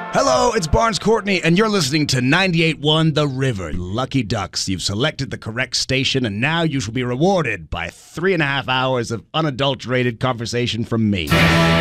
Hello, it's Barnes Courtney, and you're listening to 98.1 The River. Lucky Ducks, you've selected the correct station, and now you shall be rewarded by 3.5 hours of unadulterated conversation from me.